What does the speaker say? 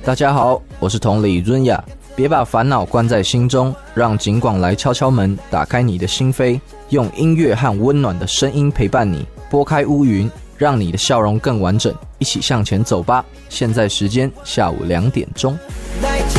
大家好，我是同理润雅，别把烦恼关在心中，让景广来敲敲门，打开你的心扉，用音乐和温暖的声音陪伴你，拨开乌云，让你的笑容更完整，一起向前走吧。现在时间下午2点钟。